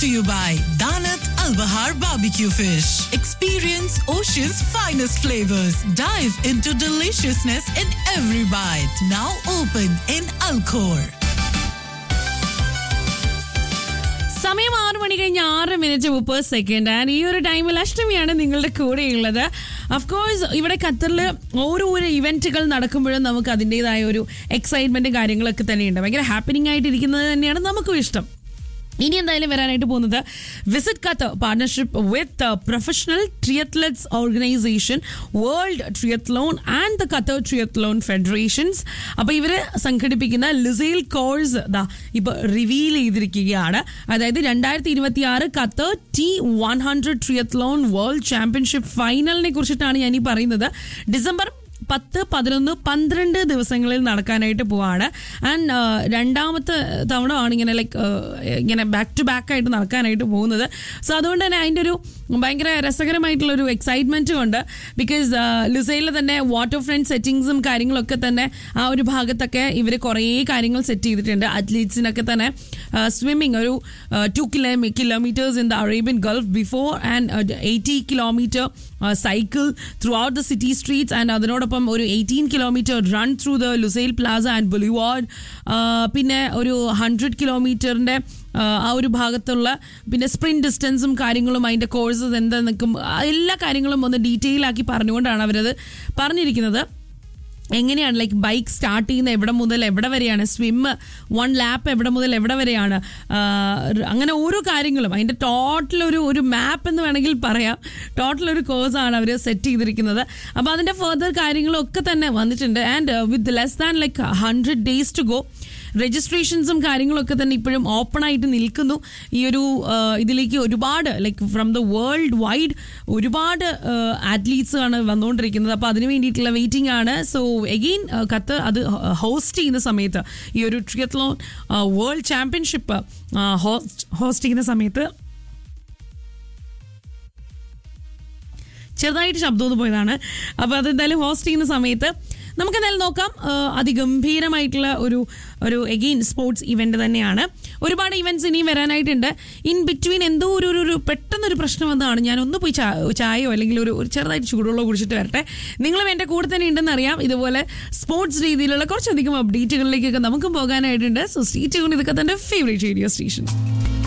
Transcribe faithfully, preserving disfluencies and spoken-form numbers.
to you by Danat Al Bahar Barbecue Fish. Experience Ocean's finest flavors. Dive into deliciousness in every bite. Now open in Alcor. സമയം ആറ് മണി കഴിഞ്ഞ് ആറ് minute മുപ്പത് second and ഈ ഒരു ടൈമിൽ അഷ്ടമിയാണ് നിങ്ങളുടെ കൂടെയുള്ളത്. അഫ്കോഴ്സ് ഇവിടെ ഖത്തറിൽ ഓരോ ഇവന്റുകൾ നടക്കുമ്പോഴും നമുക്ക് അതിൻ്റെതായ ഒരു എക്സൈറ്റ്മെന്റും കാര്യങ്ങളൊക്കെ തന്നെയുണ്ട്. ഭയങ്കര ഹാപ്പനിങ് ആയിട്ടിരിക്കുന്നത് തന്നെയാണ് നമുക്കും ഇഷ്ടം. ഇനി എന്തായാലും വരാനായിട്ട് പോകുന്നത് visit Qatar partnership with professional ട്രിയത്ലറ്റ്സ് organisation, world triathlon and the Qatar triathlon federations. അപ്പോൾ ഇവർ സംഘടിപ്പിക്കുന്ന ലുസൈൽ കോഴ്സ് ദാ ഇപ്പോൾ റിവീൽ ചെയ്തിരിക്കുകയാണ്. അതായത് രണ്ടായിരത്തി ഇരുപത്തി ആറ് Qatar T one hundred triathlon world championship ഫൈനലിനെ കുറിച്ചിട്ടാണ് ഞാൻ ഈ പറയുന്നത്. ഡിസംബർ പത്ത് പതിനൊന്ന് പന്ത്രണ്ട് ദിവസങ്ങളിൽ നടക്കാനായിട്ട് പോവാണ്. ആൻഡ് രണ്ടാമത്തെ തവണ ആണ് ഇങ്ങനെ ലൈക്ക് ഇങ്ങനെ ബാക്ക് ടു ബാക്ക് ആയിട്ട് നടക്കാനായിട്ട് പോകുന്നത്. സോ അതുകൊണ്ട് തന്നെ അതിൻ്റെ ഒരു ഭയങ്കര രസകരമായിട്ടുള്ളൊരു എക്സൈറ്റ്മെൻറ്റും ഉണ്ട്. ബിക്കോസ് ലുസൈലിൽ തന്നെ വാട്ടർ ഫ്രണ്ട് സെറ്റിങ്സും കാര്യങ്ങളൊക്കെ തന്നെ ആ ഒരു ഭാഗത്തൊക്കെ ഇവർ കുറേ കാര്യങ്ങൾ സെറ്റ് ചെയ്തിട്ടുണ്ട്. അത്ലീറ്റ്സിനൊക്കെ തന്നെ സ്വിമ്മിങ് ഒരു to kilo kilometres in the Arabian Gulf before and eighty kilometre cycle through out the city streets and അതിനോടൊപ്പം ഒരു eighteen kilometre run through the Lusail Plaza and boulevard. പിന്നെ ഒരു ഹൺഡ്രഡ് കിലോമീറ്ററിൻ്റെ ആ ഒരു ഭാഗത്തുള്ള പിന്നെ സ്പ്രിന്റ് ഡിസ്റ്റൻസും കാര്യങ്ങളും അതിൻ്റെ കോഴ്സസ് എന്താ നിൽക്കും എല്ലാ കാര്യങ്ങളും ഒന്ന് ഡീറ്റെയിൽ ആക്കി പറഞ്ഞുകൊണ്ടാണ് അവരത് പറഞ്ഞിരിക്കുന്നത്. എങ്ങനെയാണ് ലൈക്ക് ബൈക്ക് സ്റ്റാർട്ട് ചെയ്യുന്ന എവിടെ മുതൽ എവിടെ വരെയാണ്, സ്വിമ്മ് വൺ ലാപ്പ് എവിടെ മുതൽ എവിടെ വരെയാണ്, അങ്ങനെ ഓരോ കാര്യങ്ങളും അതിൻ്റെ ടോട്ടൽ ഒരു ഒരു മാപ്പ് എന്ന് വേണമെങ്കിൽ പറയാം. ടോട്ടൽ ഒരു കോഴ്സാണ് അവർ സെറ്റ് ചെയ്തിരിക്കുന്നത്. അപ്പോൾ അതിൻ്റെ ഫർദർ കാര്യങ്ങളൊക്കെ തന്നെ വന്നിട്ടുണ്ട്. And with less than like hundred days to go രജിസ്ട്രേഷൻസും കാര്യങ്ങളൊക്കെ തന്നെ ഇപ്പോഴും ഓപ്പൺ ആയിട്ട് നിൽക്കുന്നു. ഈ ഒരു ഇതിലേക്ക് ഒരുപാട് like from the world wide ഒരുപാട് അത്ലീറ്റ്സ് ആണ് വന്നുകൊണ്ടിരിക്കുന്നത്. അപ്പോൾ അതിന് വേണ്ടിയിട്ടുള്ള വെയിറ്റിംഗ് ആണ്. സോ എഗെയിൻ ഖത്തർ അത് ഹോസ്റ്റ് ചെയ്യുന്ന സമയത്ത് ഈ ഒരു triathlon world championship host host ചെയ്യുന്ന സമയത്ത് ചെറുതായിട്ട് ശബ്ദമൊന്നും പോയതാണ്. അപ്പോൾ അതെന്തായാലും ഹോസ്റ്റ് ചെയ്യുന്ന സമയത്ത് നമുക്കെന്തായാലും നോക്കാം. അതിഗംഭീരമായിട്ടുള്ള ഒരു ഒരു എഗെയിൻ സ്പോർട്സ് ഇവന്റ് തന്നെയാണ്. ഒരുപാട് ഇവന്റ്സ് ഇനിയും വരാനായിട്ടുണ്ട്. ഇൻ ബിറ്റ്വീൻ എന്തോ ഒരു ഒരു പെട്ടെന്നൊരു പ്രശ്നം വന്നതാണ്. ഞാനൊന്ന് പോയി ചായയോ അല്ലെങ്കിൽ ഒരു ചെറുതായിട്ട് ചൂടുവെള്ളമോ കുടിച്ചിട്ട് വരട്ടെ. നിങ്ങളും എൻ്റെ കൂടെ തന്നെ ഉണ്ടെന്ന് അറിയാം. ഇതുപോലെ സ്പോർട്സ് രീതിയിലുള്ള കുറച്ചധികം അപ്ഡേറ്റുകളിലേക്കൊക്കെ നമുക്കും പോകാനായിട്ടുണ്ട്. So stay tune. ഇതൊക്കെ തന്നെ ഫേവറേറ്റ് റേഡിയോ സ്റ്റേഷൻ.